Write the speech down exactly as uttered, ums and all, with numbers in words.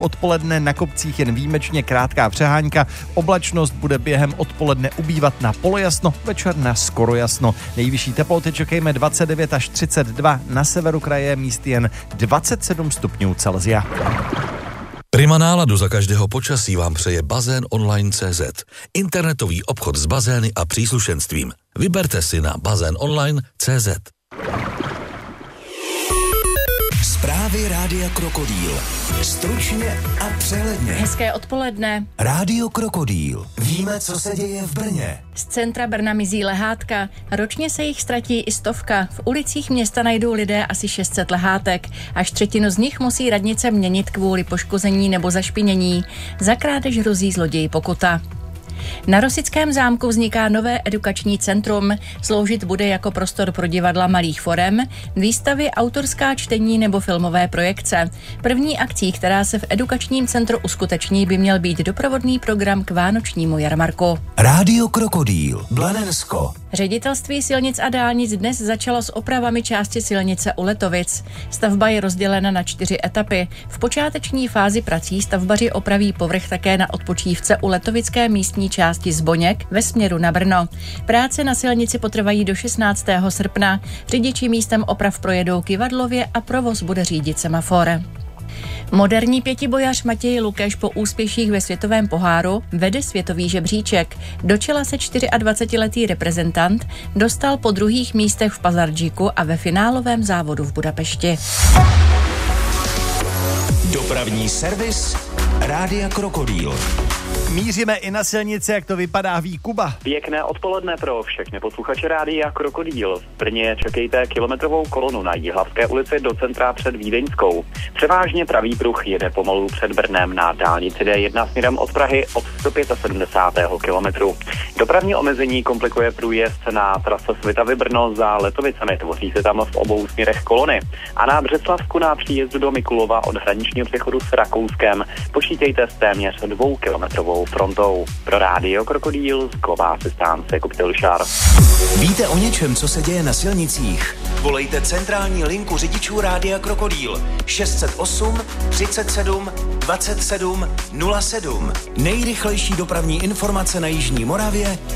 odpoledne na kopcích jen výjimečně krátká přehánka. Oblačnost bude během odpoledne ubývat na polojasno, večer na skoro jasno. Nejvyšší teploty čekejme dvacet devět až třicet dva, na severu kraje míst jen dvacet sedm stupňů Celsia. Prima náladu za každého počasí vám přeje bazén online tečka cé zet. Internetový obchod s bazény a příslušenstvím. Vyberte si na bazén online tečka cé zet. Zprávy Rádia Krokodýl. Stručně a přehledně. Hezké odpoledne. Rádio Krokodýl. Víme, co se děje v Brně. Z centra Brna mizí lehátka. Ročně se jich ztratí i stovka. V ulicích města najdou lidé asi šest set lehátek. Až třetinu z nich musí radnice měnit kvůli poškození nebo zašpinění. Za krádež hrozí zloději pokuta. Na Rosickém zámku vzniká nové edukační centrum. Sloužit bude jako prostor pro divadla malých forem, výstavy, autorská čtení nebo filmové projekce. První akcí, která se v edukačním centru uskuteční, by měl být doprovodný program k vánočnímu jarmarku. Rádio Krokodýl. Blanensko. Ředitelství silnic a dálnic dnes začalo s opravami části silnice u Letovic. Stavba je rozdělena na čtyři etapy. V počáteční fázi prací stavbaři opraví povrch také na odpočívce u letovické místní části Zboněk ve směru na Brno. Práce na silnici potrvají do šestnáctého srpna. Řidiči místem oprav projedou Kyvadlově a provoz bude řídit semafor. Moderní pětibojař Matěj Lukeš po úspěších ve světovém poháru vede světový žebříček. Do čela se dvacetičtyřletý reprezentant dostal po druhých místech v Pazardžiku a ve finálovém závodu v Budapešti. Dopravní servis Rádia Krokodýl. Míříme i na silnici, jak to vypadá, ví Kuba. Pěkné odpoledne pro všechny posluchače Rádia Krokodýl. V Brně čekejte kilometrovou kolonu na Jihlavské ulici do centra před Vídeňskou. Převážně pravý pruh jede pomalu před Brnem na dálnici D jedna směrem od Prahy od sedmdesátého pátého kilometru. Dopravní omezení komplikuje průjezd na trase Svitavy Brno za Letovicemi. Tvoří se tam v obou směrech kolony. A na Břeclavsku na příjezdu do Mikulova od hraničního přechodu s Rakouskem počítejte s téměř dvoukilometrovou frontou. Pro Rádio Krokodýl z Kováři stánce Koptil Šar. Víte o něčem, co se děje na silnicích? Volejte centrální linku řidičů Rádia Krokodýl šest set osm třicet sedm dvacet sedm nula sedm. Nejrychlejší dopravní informace na jižní Moravě